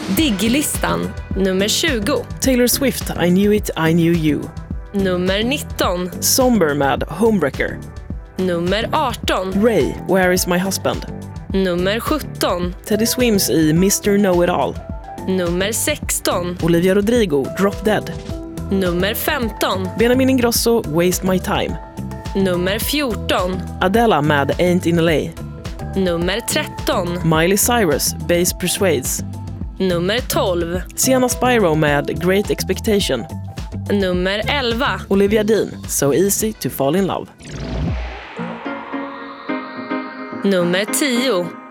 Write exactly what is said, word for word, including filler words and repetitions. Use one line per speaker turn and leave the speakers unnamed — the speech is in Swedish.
Digg-listan. Nummer tjugo.
Taylor Swift, I knew it, I knew you.
Nummer nitton.
Somber med Homewrecker.
Nummer arton.
Ray, Where is my husband?
Nummer sjutton.
Teddy Swims i mister Know-It-All.
Nummer sexton.
Olivia Rodrigo, Drop Dead.
Nummer femton.
Benjamin Ingrosso, Waste My Time.
Nummer fjorton.
Adele med Ain't in L A.
Nummer tretton.
Miley Cyrus, Bass Persuades.
Nummer tolv.
Sienna Spyro med Great Expectation.
Nummer elva.
Olivia Dean, So Easy to Fall in Love.
Nummer tio.